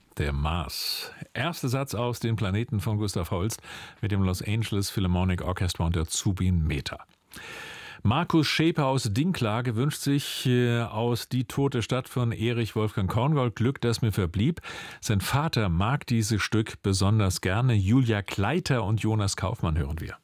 der Mars. Erster Satz aus Den Planeten von Gustav Holst mit dem Los Angeles Philharmonic Orchestra und der Zubin Mehta. Markus Schäper aus Dinklage wünscht sich aus Die tote Stadt von Erich Wolfgang Korngold Glück, das mir verblieb. Sein Vater mag dieses Stück besonders gerne. Julia Kleiter und Jonas Kaufmann hören wir.